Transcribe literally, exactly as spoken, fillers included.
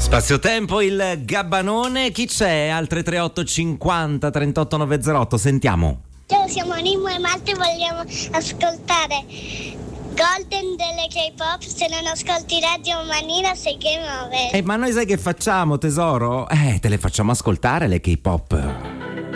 Spazio-tempo, il Gabbanone. Chi c'è al tre tre otto cinquanta trentotto novecentotto? Sentiamo. Ciao, siamo Nimo e Malte, vogliamo ascoltare Golden delle K-pop. Se non ascolti Radio Manina sei game over. Eh, ma noi sai che facciamo, tesoro? Eh, te le facciamo ascoltare le K-pop.